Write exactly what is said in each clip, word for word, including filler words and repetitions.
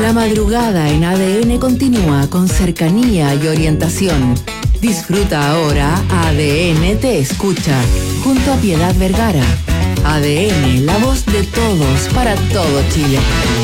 La madrugada en A D N continúa con cercanía y orientación. Disfruta ahora A D N Te Escucha, junto a Piedad Vergara. A D N, la voz de todos para todo Chile.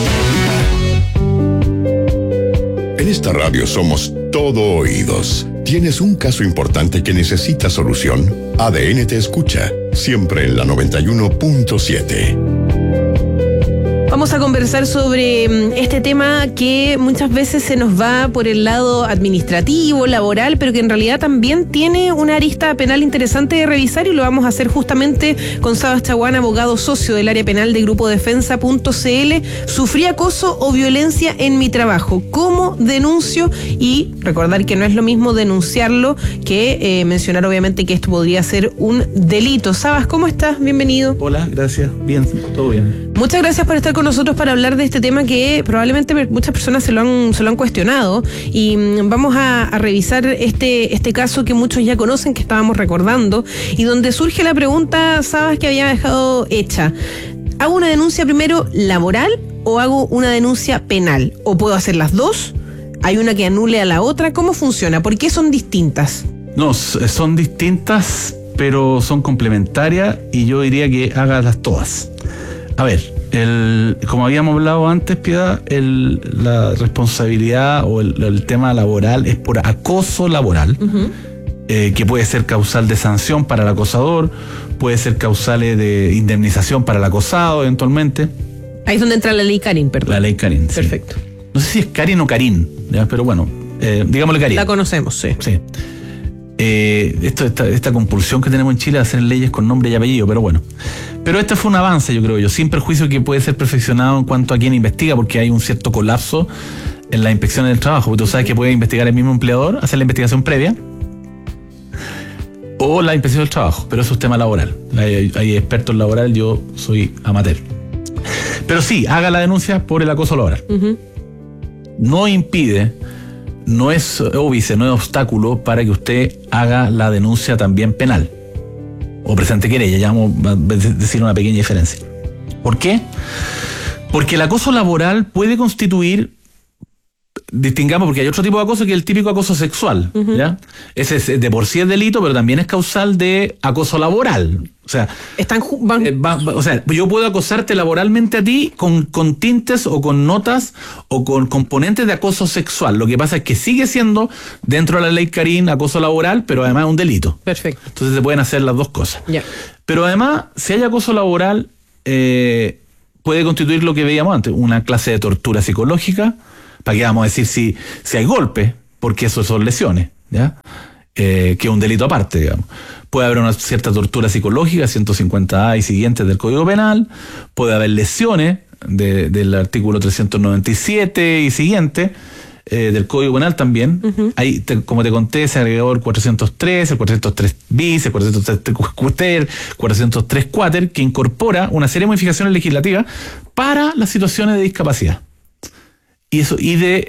En esta radio somos todo oídos. ¿Tienes un caso importante que necesita solución? A D N Te Escucha, siempre en la noventa y uno punto siete. Vamos a conversar sobre este tema que muchas veces se nos va por el lado administrativo, laboral, pero que en realidad también tiene una arista penal interesante de revisar, y lo vamos a hacer justamente con Sabas Chaguán, abogado socio del área penal de Grupo Defensa punto C L. Sufrí acoso o violencia en mi trabajo. ¿Cómo denuncio? Y recordar que no es lo mismo denunciarlo que eh, mencionar obviamente que esto podría ser un delito. Sabas, ¿cómo estás? Bienvenido. Hola, gracias. Bien, todo bien. Muchas gracias por estar con nosotros para hablar de este tema que probablemente muchas personas se lo han, se lo han cuestionado, y vamos a, a revisar este, este caso que muchos ya conocen, que estábamos recordando, y donde surge la pregunta, Sabas, que había dejado hecha. ¿Hago una denuncia primero laboral o hago una denuncia penal? ¿O puedo hacer las dos? ¿Hay una que anule a la otra? ¿Cómo funciona? ¿Por qué son distintas? No, son distintas, pero son complementarias, y yo diría que hágalas todas. A ver, el, como habíamos hablado antes, Piedad, el, la responsabilidad o el, el tema laboral es por acoso laboral, uh-huh. eh, que puede ser causal de sanción para el acosador, puede ser causal de indemnización para el acosado eventualmente. Ahí es donde entra la ley Carín, perdón. La ley Carín, sí. Perfecto. No sé si es Carín o Carín, ¿ya? Pero bueno, eh, digámosle Carín. La conocemos, sí. Sí. Eh, esto, esta, esta compulsión que tenemos en Chile de hacer leyes con nombre y apellido, pero bueno. Pero este fue un avance, yo creo yo, sin perjuicio que puede ser perfeccionado en cuanto a quién investiga, porque hay un cierto colapso en la inspección del trabajo, porque tú sabes que puede investigar el mismo empleador, hacer la investigación previa, o la inspección del trabajo, pero eso es tema laboral. Hay, hay expertos laborales, yo soy amateur. Pero sí, haga la denuncia por el acoso laboral. Uh-huh. No impide, no es óbice, no es obstáculo para que usted haga la denuncia también penal o presente querella. Ya vamos a decir una pequeña diferencia. ¿Por qué? Porque el acoso laboral puede constituir, distingamos, porque hay otro tipo de acoso que es el típico acoso sexual, uh-huh. ¿ya? Ese es, de por sí es delito, pero también es causal de acoso laboral. O sea, Están, van... eh, va, va, o sea, yo puedo acosarte laboralmente a ti con, con tintes o con notas o con componentes de acoso sexual. Lo que pasa es que sigue siendo, dentro de la ley Carín, acoso laboral, pero además es un delito. Perfecto. Entonces se pueden hacer las dos cosas. Ya. Pero además, si hay acoso laboral, eh, puede constituir lo que veíamos antes, una clase de tortura psicológica. ¿Para qué vamos a decir si, si hay golpes? Porque eso son lesiones, ¿ya? Eh, que es un delito aparte, digamos. Puede haber una cierta tortura psicológica, ciento cincuenta A y siguientes del Código Penal. Puede haber lesiones de, del artículo trescientos noventa y siete y siguiente eh, del Código Penal también. Uh-huh. Ahí, te, como te conté, se agregó el cuatrocientos tres, el cuatrocientos tres bis, el cuatrocientos tres cuater, cuatrocientos tres cuater, que incorpora una serie de modificaciones legislativas para las situaciones de discapacidad. Y eso, y de,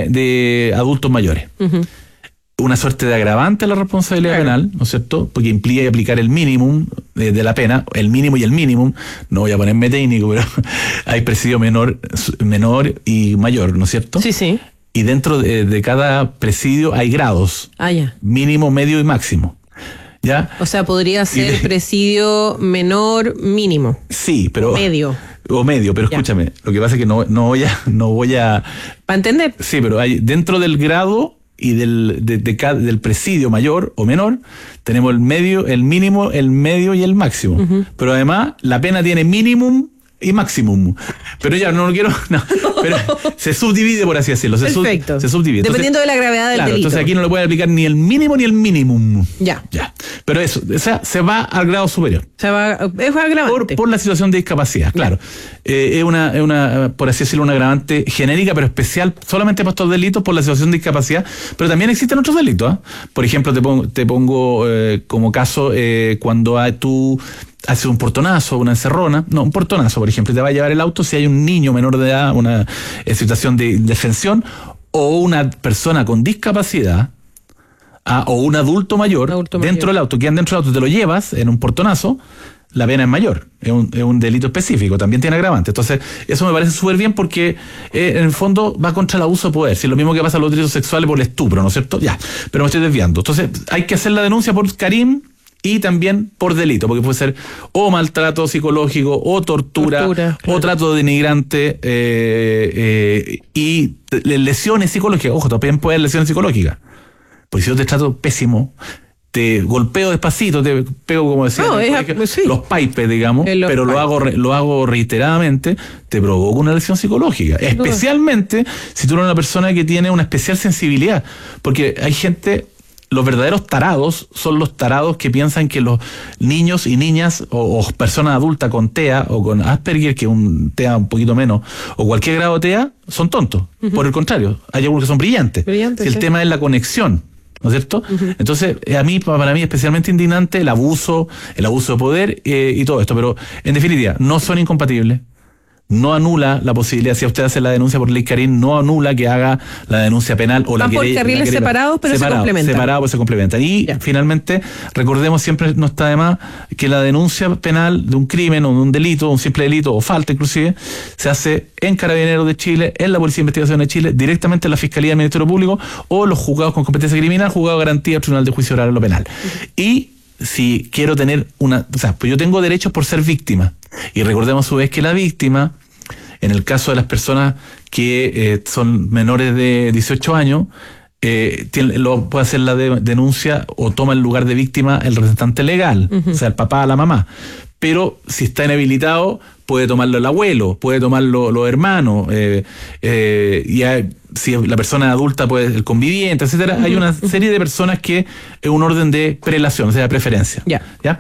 de adultos mayores. Uh-huh. Una suerte de agravante a la responsabilidad claro. penal, ¿no es cierto? Porque implica aplicar el mínimo de, de la pena, el mínimo y el mínimo. No voy a ponerme técnico, pero hay presidio menor, menor y mayor, ¿no es cierto? Sí, sí. Y dentro de, de cada presidio hay grados. Ah, ya. Mínimo, medio y máximo. ¿Ya? O sea, podría ser de, presidio menor mínimo. Sí, pero... Medio. O medio, pero ya. Escúchame, lo que pasa es que no, no voy a... No voy a ¿Para entender? Sí, pero hay dentro del grado y del, de, de, de, del presidio mayor o menor, tenemos el medio, el mínimo, el medio y el máximo. Uh-huh. Pero además, la pena tiene mínimo y máximum. Pero ya no lo quiero... No, pero se subdivide, por así decirlo. Se Perfecto. Sub, se subdivide. Entonces, dependiendo de la gravedad del claro, delito. Entonces aquí no le puede aplicar ni el mínimo ni el mínimo. Ya. Ya. Pero eso, o sea, se va al grado superior. Se va, es agravante. Por, por la situación de discapacidad, claro. Eh, es una, es una, por así decirlo, una agravante genérica, pero especial solamente para estos delitos por la situación de discapacidad. Pero también existen otros delitos, ¿eh? Por ejemplo, te pongo, te pongo eh, como caso eh, cuando hay, tú haces un portonazo, una encerrona, no, un portonazo, por ejemplo, te va a llevar el auto si hay un niño menor de edad, una eh, situación de indefensión, o una persona con discapacidad, ah, o un adulto mayor, adulto dentro mayor. del auto, que anda dentro del auto, te lo llevas en un portonazo, la pena es mayor, es un, es un delito específico, también tiene agravante. Entonces, eso me parece súper bien porque eh, en el fondo va contra el abuso de poder. Si es lo mismo que pasa en los delitos sexuales por el estupro, ¿no es cierto? Ya, pero me estoy desviando. Entonces, hay que hacer la denuncia por Karim y también por delito, porque puede ser o maltrato psicológico, o tortura, tortura claro. o trato denigrante, eh, eh, y lesiones psicológicas. Ojo, también puede haber lesiones psicológicas. Porque si yo te trato pésimo, te golpeo despacito, te pego, como decía, no, es, colegio, sí. los paipes, digamos, los pero pipes. lo hago lo hago reiteradamente, te provoca una lesión psicológica. Especialmente si tú eres una persona que tiene una especial sensibilidad. Porque hay gente... Los verdaderos tarados son los tarados que piensan que los niños y niñas o, o personas adultas con T E A o con Asperger, que es un T E A un poquito menos, o cualquier grado de T E A, son tontos. Uh-huh. Por el contrario, hay algunos que son brillantes. Brillantes, si el sí. tema es la conexión, ¿no es cierto? Uh-huh. Entonces, a mí, para mí, especialmente indignante el abuso, el abuso de poder eh, y todo esto. Pero, en definitiva, no son incompatibles. No anula la posibilidad, si usted hace la denuncia por ley Karim, no anula que haga la denuncia penal o la querella. Van por carriles separados, pero separado, se complementan. Separados, pero se complementan. Y ya. finalmente, recordemos siempre, no está de más, que la denuncia penal de un crimen o de un delito, un simple delito o falta inclusive, se hace en Carabineros de Chile, en la Policía de Investigación de Chile, directamente en la Fiscalía del Ministerio Público o los juzgados con competencia criminal, juzgado de garantía, Tribunal de Juicio Oral en lo penal. Uh-huh. Y si quiero tener una... O sea, pues yo tengo derechos por ser víctima. Y recordemos a su vez que la víctima... En el caso de las personas que eh, son menores de dieciocho años, eh, tiene, lo, puede hacer la de, denuncia o toma el lugar de víctima el representante legal, uh-huh. o sea, el papá o la mamá. Pero si está inhabilitado, puede tomarlo el abuelo, puede tomarlo los hermanos, eh, eh, y hay, si la persona adulta, pues el conviviente, etcétera. Uh-huh. Hay una serie de personas que es un orden de prelación, o sea, de preferencia. Yeah. ¿Ya?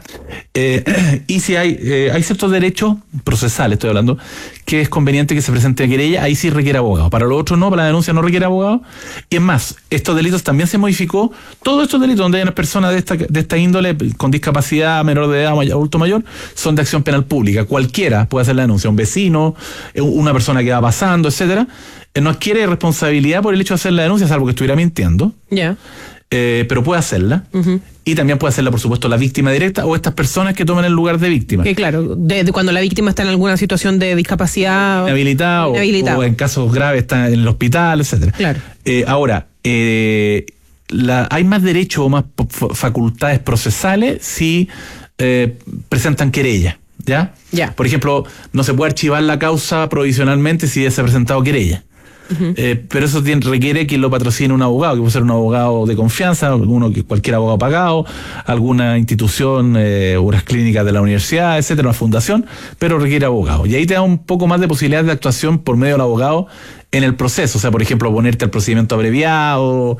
Eh, y si hay, eh, hay ciertos derechos procesales, estoy hablando, que es conveniente que se presente querella, ahí sí requiere abogado. Para los otros no, para la denuncia no requiere abogado. Y es más, estos delitos también se modificó, todos estos delitos donde hay una persona de esta, de esta índole, con discapacidad, menor de edad, adulto mayor, son de acción penal pública. Cualquiera puede hacer la denuncia, un vecino, una persona que va pasando, etcétera. No adquiere responsabilidad por el hecho de hacer la denuncia, salvo que estuviera mintiendo. Ya. Yeah. Eh, pero puede hacerla. Uh-huh. Y también puede hacerla, por supuesto, la víctima directa o estas personas que toman el lugar de víctima. Que claro, de, de cuando la víctima está en alguna situación de discapacidad. Inhabilitado, inhabilitado. O, o en casos graves está en el hospital, etcétera. Claro. Eh, ahora, eh, la, hay más derechos o más facultades procesales si eh, presentan querella. ¿Ya? Ya. Por ejemplo, no se puede archivar la causa provisionalmente si ya se ha presentado querella. Uh-huh. Eh, pero eso tiene, requiere que lo patrocine un abogado, que puede ser un abogado de confianza, uno que cualquier abogado pagado, alguna institución, eh, unas clínicas de la universidad, etcétera, una fundación, pero requiere abogado. Y ahí te da un poco más de posibilidades de actuación por medio del abogado en el proceso. O sea, por ejemplo, ponerte al procedimiento abreviado,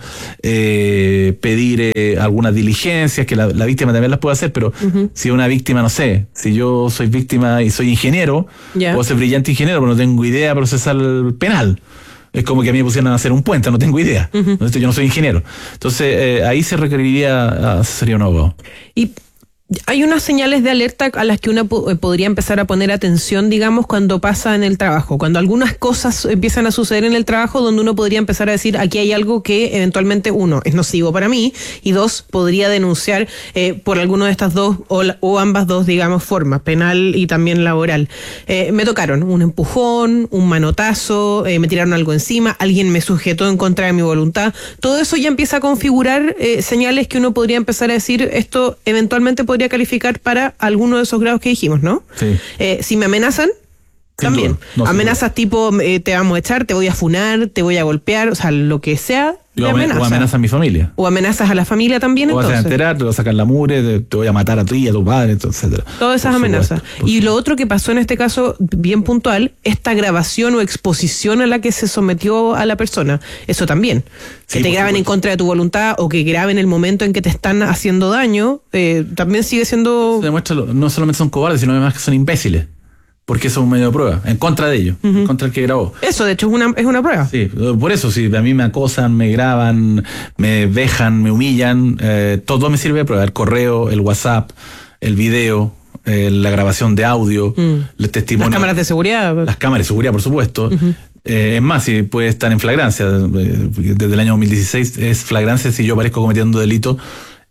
eh, pedir eh, algunas diligencias, que la, la víctima también las puede hacer, pero uh-huh. si una víctima, no sé, si yo soy víctima y soy ingeniero, yeah. puedo ser brillante ingeniero, pero no tengo idea procesal penal. Es como que a mí me pusieran a hacer un puente, no tengo idea. Uh-huh. Entonces, yo no soy ingeniero. Entonces, eh, ahí se requeriría asesoría un abogado. Y hay unas señales de alerta a las que uno po- podría empezar a poner atención, digamos, cuando pasa en el trabajo. Cuando algunas cosas empiezan a suceder en el trabajo, donde uno podría empezar a decir, aquí hay algo que eventualmente, uno, es nocivo para mí, y dos, podría denunciar eh, por alguno de estas dos, o, o ambas dos, digamos, formas, penal y también laboral. Eh, me tocaron un empujón, un manotazo, eh, me tiraron algo encima, alguien me sujetó en contra de mi voluntad. Todo eso ya empieza a configurar eh, señales que uno podría empezar a decir, esto eventualmente podría calificar para alguno de esos grados que dijimos, ¿no? Sí. Eh, si me amenazan, sin también. No, amenazas tipo, eh, te vamos a echar, te voy a funar, te voy a golpear, o sea, lo que sea. O, amenaza. o amenazas a mi familia. O amenazas a la familia también, o entonces. Vas a enterar, te vas a sacar la mugre, te, te voy a matar a ti, a tu padre, etcétera. Todas esas por amenazas. Supuesto, y lo otro que pasó en este caso, bien puntual, esta grabación o exposición a la que se sometió a la persona. Eso también. Sí, que te graben supuesto. en contra de tu voluntad o que graben el momento en que te están haciendo daño, eh, también sigue siendo... Se demuestra, no solamente son cobardes, sino además que son imbéciles. Porque eso es un medio de prueba, en contra de ellos, uh-huh. en contra del que grabó. Eso, de hecho, es una, es una prueba. Sí, por eso, si a mí me acosan, me graban, me vejan, me humillan, eh, todo me sirve de prueba. El correo, el WhatsApp, el video, eh, la grabación de audio, mm. el testimonio. Las cámaras de seguridad. Las cámaras de seguridad, por supuesto. Uh-huh. Eh, es más, si puede estar en flagrancia. Desde el año dos mil dieciséis es flagrancia si yo aparezco cometiendo delito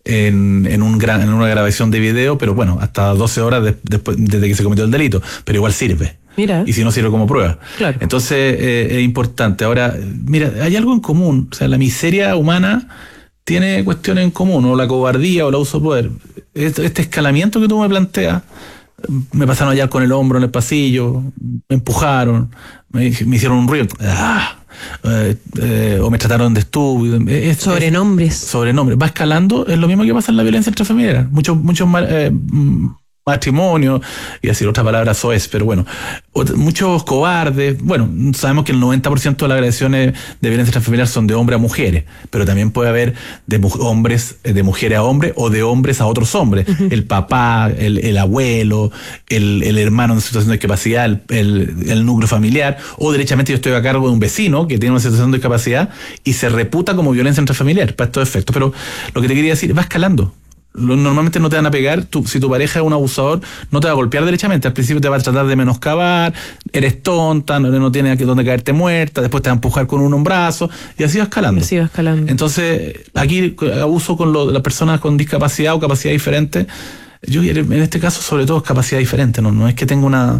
en, en, un gran, en una grabación de video, pero bueno, hasta doce horas de, después, desde que se cometió el delito, pero igual sirve. Mira. Y si no sirve como prueba. Claro. Entonces eh, es importante. Ahora, mira, hay algo en común. O sea, la miseria humana tiene cuestiones en común, o la cobardía o el abuso de poder. Este, este escalamiento que tú me planteas, me pasaron a hallar con el hombro en el pasillo, me empujaron, me, me hicieron un ruido. ¡Ah! Eh, eh, o me trataron de estúpido. Es, sobrenombres. Es, sobrenombres. Va escalando, es lo mismo que pasa en la violencia intrafamiliar. Muchos, muchos eh, matrimonios, y decir otra palabra soez, pero bueno, muchos cobardes. Bueno, sabemos que el noventa por ciento de las agresiones de violencia intrafamiliar son de hombre a mujeres, pero también puede haber de hombres, de mujeres a hombres, o de hombres a otros hombres. Uh-huh. El papá, el, el abuelo, el, el hermano en situación de discapacidad, el, el, el núcleo familiar, o derechamente yo estoy a cargo de un vecino que tiene una situación de discapacidad y se reputa como violencia intrafamiliar para estos efectos. Pero lo que te quería decir, va escalando. Normalmente no te van a pegar, tú, si tu pareja es un abusador, no te va a golpear derechamente. Al principio te va a tratar de menoscabar, eres tonta, no, no tienes dónde caerte muerta, después te va a empujar con un brazo, y así va escalando. Así va escalando. Entonces, aquí abuso con lo, las personas con discapacidad o capacidad diferente. Yo en este caso, sobre todo, es capacidad diferente, no, no es que tenga una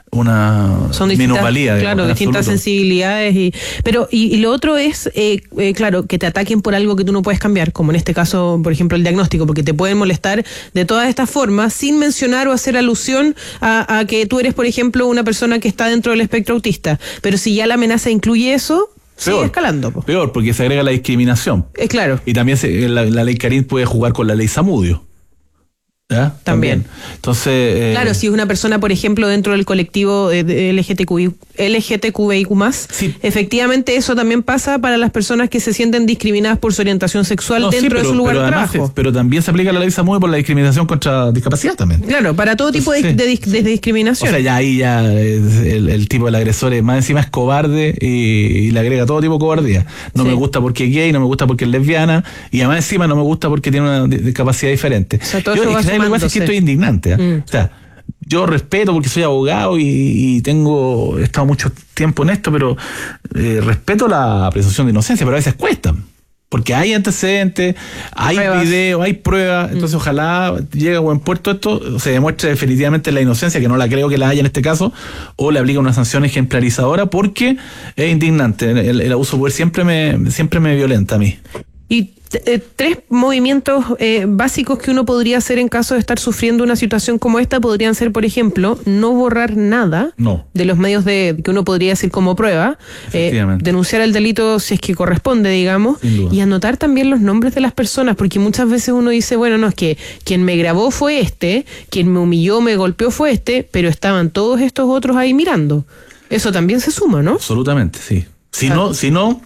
una son distintas, minusvalía, claro, distintas absoluto. sensibilidades y pero y, y lo otro es eh, eh, claro, que te ataquen por algo que tú no puedes cambiar, como en este caso, por ejemplo, el diagnóstico, porque te pueden molestar de todas estas formas sin mencionar o hacer alusión a, a que tú eres, por ejemplo, una persona que está dentro del espectro autista, pero si ya la amenaza incluye eso, sigue peor, escalando. Po. Peor, porque se agrega la discriminación. Es eh, claro. Y también se, la, la ley Carín puede jugar con la ley Zamudio. ¿Ya? También. También. Entonces, eh, claro, si es una persona, por ejemplo, dentro del colectivo de L G T Q I, L G T Q I Q más, sí. Efectivamente eso también pasa para las personas que se sienten discriminadas por su orientación sexual no, dentro sí, pero, de su lugar de trabajo. Es, pero también se aplica la ley Samuel por la discriminación contra discapacidad también. Claro, para todo tipo de, sí. de, de, de discriminación. O sea, ya ahí ya el, el tipo del agresor es, más encima es cobarde y, y le agrega todo tipo de cobardía. No sí. me gusta porque es gay, no me gusta porque es lesbiana, y además encima no me gusta porque tiene una discapacidad diferente. O sea, todo Yo, eso va es que, lo que pasa es que estoy indignante. ¿eh? Mm. O sea, yo respeto porque soy abogado y, y tengo he estado mucho tiempo en esto, pero eh, respeto la presunción de inocencia, pero a veces cuesta. Porque hay antecedentes, hay pruebas. videos, hay pruebas, entonces mm. ojalá llegue a buen puerto esto, se demuestre definitivamente la inocencia, que no la creo que la haya en este caso, o le aplica una sanción ejemplarizadora, porque es indignante. El, el abuso de poder siempre me, siempre me violenta a mí. Y eh, tres movimientos eh, básicos que uno podría hacer en caso de estar sufriendo una situación como esta podrían ser, por ejemplo, no borrar nada no. de los medios de que uno podría decir como prueba, eh, denunciar el delito si es que corresponde, digamos, y anotar también los nombres de las personas, porque muchas veces uno dice, bueno, no, es que quien me grabó fue este, quien me humilló, me golpeó fue este, pero estaban todos estos otros ahí mirando. Eso también se suma, ¿no? Absolutamente, sí. Si ah. no, si no,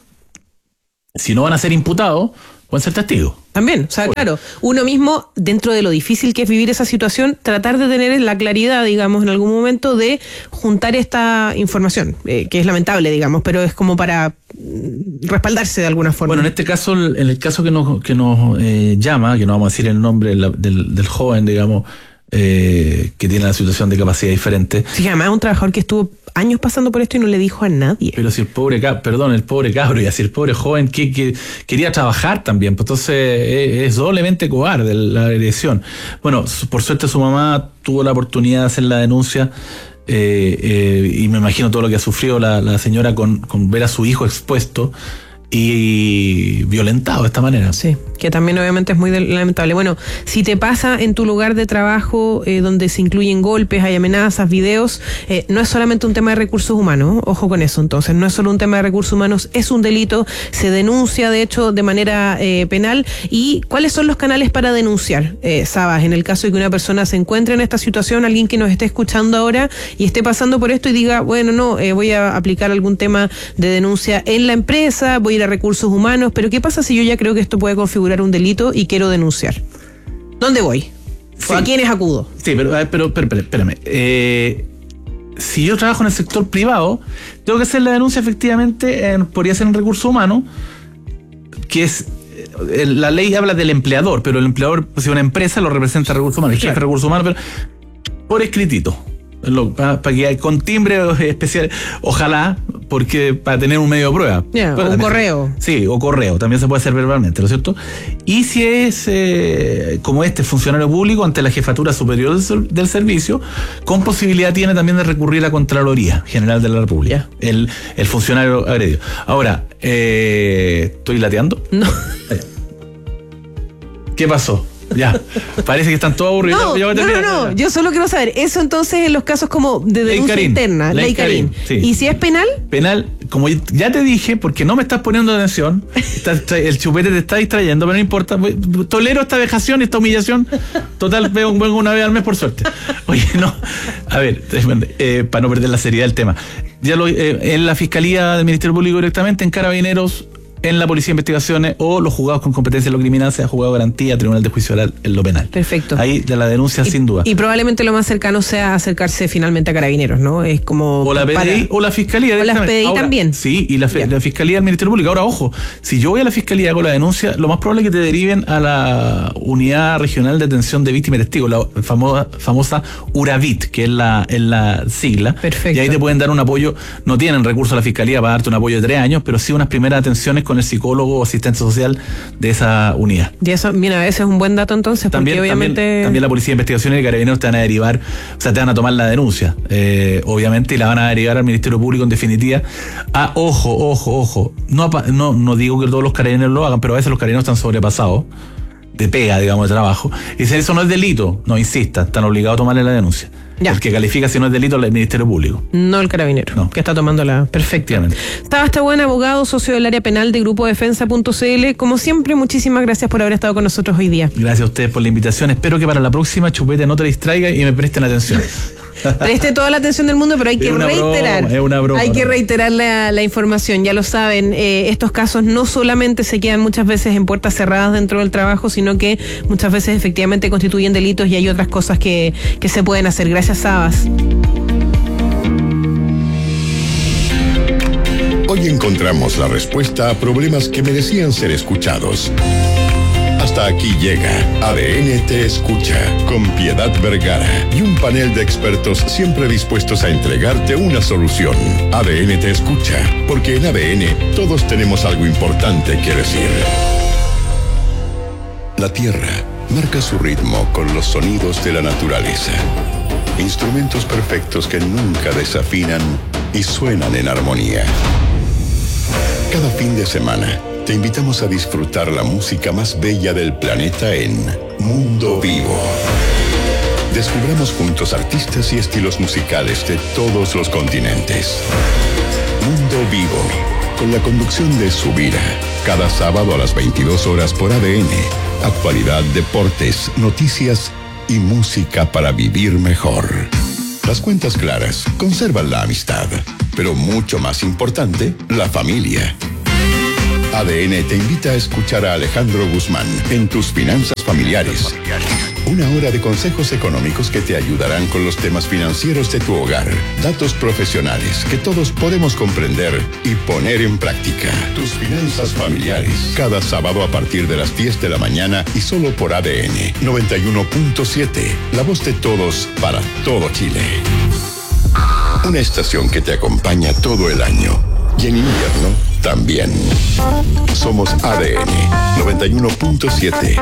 si no van a ser imputados, pueden ser testigos. También, o sea, bueno. claro, uno mismo, dentro de lo difícil que es vivir esa situación, tratar de tener la claridad, digamos, en algún momento de juntar esta información, eh, que es lamentable, digamos, pero es como para respaldarse de alguna forma. Bueno, en este caso, en el caso que nos, que nos eh, llama, que no vamos a decir el nombre del, del, del joven, digamos, eh, que tiene la situación de capacidad diferente. Sí, además es un trabajador que estuvo años pasando por esto y no le dijo a nadie. Pero si el pobre, perdón, el pobre cabro y así el pobre joven que, que quería trabajar también, pues entonces es, es doblemente cobarde la agresión. Bueno, por suerte su mamá tuvo la oportunidad de hacer la denuncia eh, eh, y me imagino todo lo que ha sufrido la, la señora con, con ver a su hijo expuesto y violentado de esta manera. Sí, que también obviamente es muy lamentable. Bueno, si te pasa en tu lugar de trabajo eh, donde se incluyen golpes, hay amenazas, videos, eh, no es solamente un tema de recursos humanos, ojo con eso entonces, no es solo un tema de recursos humanos, es un delito, se denuncia de hecho de manera eh, penal. ¿Y cuáles son los canales para denunciar? Eh, Sabas, en el caso de que una persona se encuentre en esta situación, alguien que nos esté escuchando ahora y esté pasando por esto y diga, bueno, no, eh, voy a aplicar algún tema de denuncia en la empresa, voy a ir a recursos humanos, pero ¿qué pasa si yo ya creo que esto puede configurar un delito y quiero denunciar? ¿Dónde voy? Sí. ¿O a quiénes acudo? Sí, pero, pero, pero, pero espérame. Eh, si yo trabajo en el sector privado, tengo que hacer la denuncia efectivamente, en, podría ser en recursos humanos, que es, eh, la ley habla del empleador, pero el empleador, si una empresa lo representa recursos humanos, el jefe de recursos humanos, pero por escritito. Para pa que con timbre especial, ojalá, porque para tener un medio de prueba. Yeah, o un correo. Sí, o correo, también se puede hacer verbalmente, ¿no es cierto? Y si es eh, como este funcionario público ante la jefatura superior del, del servicio, con posibilidad tiene también de recurrir a la Contraloría General de la República, yeah. el, el funcionario agredido. Ahora, eh, ¿estoy lateando? No. ¿Qué pasó? Ya, parece que están todos aburridos. No, no, no, no, yo solo quiero saber, eso entonces en los casos como de denuncia Ley interna, Ley, Ley Karin. Sí. ¿Y si es penal? Penal, como ya te dije, porque no me estás poniendo atención, está, el chupete te está distrayendo, pero no importa, tolero esta vejación y esta humillación, total, vengo una vez al mes por suerte. Oye, no, a ver, eh, para no perder la seriedad del tema, ya lo, eh, en la Fiscalía del Ministerio Público directamente, en Carabineros, en la Policía de Investigaciones o los juzgados con competencia en lo criminal, sea juzgado de garantía, Tribunal de Juicio Oral en lo penal. Perfecto. Ahí de la denuncia y, sin duda. Y probablemente lo más cercano sea acercarse finalmente a Carabineros, ¿no? Es como... O la P D I para... o la Fiscalía. O la P D I ahora, también. Sí, y la, la Fiscalía del Ministerio Público. Ahora, ojo, si yo voy a la Fiscalía y hago la denuncia, lo más probable es que te deriven a la Unidad Regional de Atención de Víctimas y Testigos, la famosa, famosa URAVIT, que es la, es la sigla. Perfecto. Y ahí te pueden dar un apoyo, no tienen recursos a la Fiscalía para darte un apoyo de tres años, pero sí unas primeras atenciones con el psicólogo o asistente social de esa unidad. Y eso, mira, ese es un buen dato entonces, también, porque obviamente... También, también la Policía de Investigaciones y Carabineros te van a derivar, o sea, te van a tomar la denuncia, eh, obviamente, y la van a derivar al Ministerio Público en definitiva. Ah, ojo, ojo, ojo. No, no, no digo que todos los carabineros lo hagan, pero a veces los carabineros están sobrepasados de pega, digamos, de trabajo. Y dicen, eso no es delito. No, insista, están obligados a tomarle la denuncia. Ya. El que califica si no es delito es el Ministerio Público. No el carabinero, no. Que está tomando la... Perfectamente. Estaba este buen abogado, socio del área penal de Grupo Defensa punto c l. Como siempre, muchísimas gracias por haber estado con nosotros hoy día. Gracias a ustedes por la invitación. Espero que para la próxima, Chupete, no te distraiga y me presten atención. Preste toda la atención del mundo, pero hay que es reiterar. Broma, es una broma, hay no. que reiterar la, la información. Ya lo saben, eh, estos casos no solamente se quedan muchas veces en puertas cerradas dentro del trabajo, sino que muchas veces efectivamente constituyen delitos y hay otras cosas que, que se pueden hacer. Gracias, Sabas. Hoy encontramos la respuesta a problemas que merecían ser escuchados. Hasta aquí llega A D N Te Escucha, con Piedad Vergara y un panel de expertos siempre dispuestos a entregarte una solución. A D N Te Escucha, porque en A D N todos tenemos algo importante que decir. La Tierra marca su ritmo con los sonidos de la naturaleza. Instrumentos perfectos que nunca desafinan y suenan en armonía. Cada fin de semana te invitamos a disfrutar la música más bella del planeta en Mundo Vivo. Descubramos juntos artistas y estilos musicales de todos los continentes. Mundo Vivo, con la conducción de Subira, cada sábado a las veintidós horas por A D N. Actualidad, deportes, noticias y música para vivir mejor. Las cuentas claras conservan la amistad, pero mucho más importante, la familia. A D N te invita a escuchar a Alejandro Guzmán en Tus Finanzas Familiares. Una hora de consejos económicos que te ayudarán con los temas financieros de tu hogar. Datos profesionales que todos podemos comprender y poner en práctica. Tus Finanzas Familiares. Cada sábado a partir de las diez de la mañana y solo por A D N noventa y uno punto siete. La voz de todos para todo Chile. Una estación que te acompaña todo el año. Y en invierno también. Somos A D N noventa y uno punto siete.